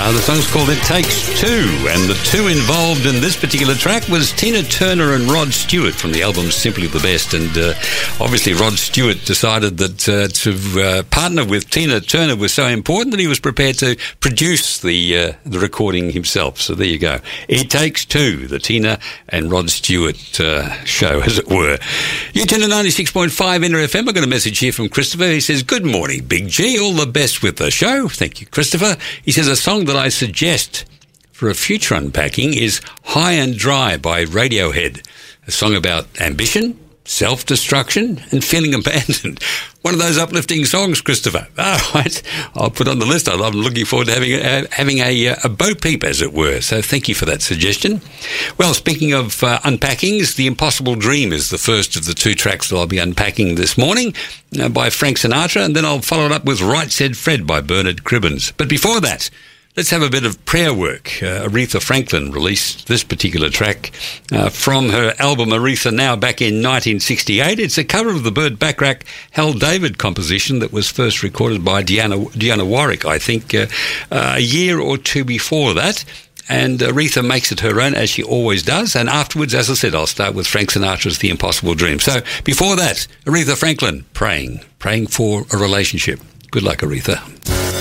The song's called It Takes Two, and the two involved in this particular track was Tina Turner and Rod Stewart from the album Simply the Best. And obviously Rod Stewart decided that to partner with Tina Turner was so important that he was prepared to produce the recording himself. So there you go. It Takes Two, the Tina and Rod Stewart show, as it were. You tune to 96.5 Inter FM. I've got a message here from Christopher. He says, "Good morning, Big G. All the best with the show." Thank you, Christopher. He says, "A song that I suggest for a future unpacking is High and Dry by Radiohead, a song about ambition, self-destruction and feeling abandoned." One of those uplifting songs, Christopher. All right, I'll put on the list. I'm looking forward to having a Bo Peep, as it were. So thank you for that suggestion. Well, speaking of unpackings, The Impossible Dream is the first of the two tracks that I'll be unpacking this morning by Frank Sinatra, and then I'll follow it up with Right Said Fred by Bernard Cribbins. But before that, let's have a bit of prayer work. Aretha Franklin released this particular track from her album Aretha Now back in 1968. It's a cover of the Burt Bacharach Hal David composition that was first recorded by Dionne Warwick, I think, a year or two before that. And Aretha makes it her own, as she always does. And afterwards, as I said, I'll start with Frank Sinatra's The Impossible Dream. So before that, Aretha Franklin, praying for a relationship. Good luck, Aretha.